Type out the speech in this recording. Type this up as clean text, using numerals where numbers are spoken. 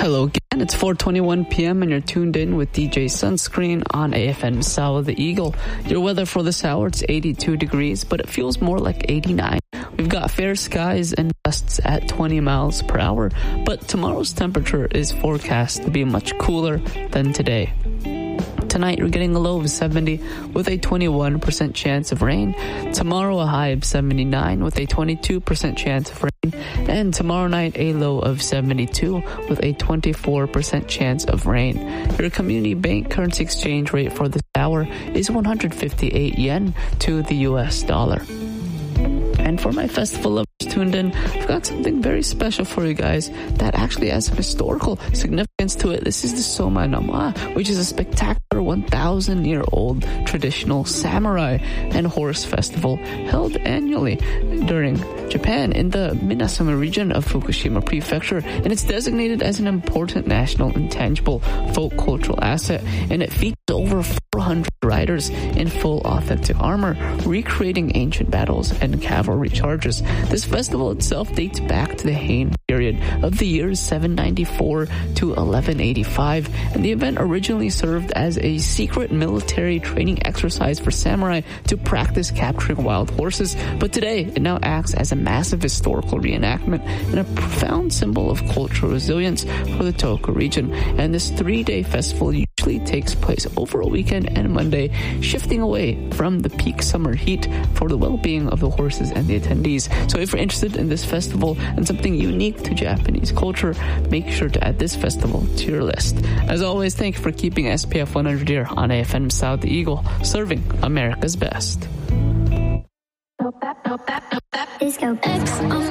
Hello again, it's 4:21 p.m. and you're tuned in with DJ Sunscreen on AFM South the Eagle. Your weather for this hour, it's 82 degrees, but it feels more like 89. We've got fair skies and gusts at 20 miles per hour, but tomorrow's temperature is forecast to be much cooler than today. Tonight, you're getting a low of 70 with a 21% chance of rain. Tomorrow, a high of 79 with a 22% chance of rain. And tomorrow night, a low of 72 with a 24% chance of rain. Your community bank currency exchange rate for this hour is 158 yen to the US dollar. And for my festival lovers tuned in, I've got something very special for you guys that actually has some historical significance to it. This is the Soma Nama, which is a spectacular 1,000-year-old traditional samurai and horse festival held annually during Japan in the Minasama region of Fukushima Prefecture, and it's designated as an important national intangible folk cultural asset, and it features over 400 riders in full authentic armor, recreating ancient battles and cavalry charges. This festival itself dates back to the Heian period of the years 794 to 1185, and the event originally served as a secret military training exercise for samurai to practice capturing wild horses, but today it now acts as a massive historical reenactment and a profound symbol of cultural resilience for the Tohoku region. And this 3-day festival usually takes place over a weekend and Monday, shifting away from the peak summer heat for the well-being of the horses and the attendees. So if you're interested in this festival and something unique to Japanese culture, make sure to add this festival to your list. As always, thank you for keeping SPF 100 here on AFM South the Eagle, serving America's best. Disco X on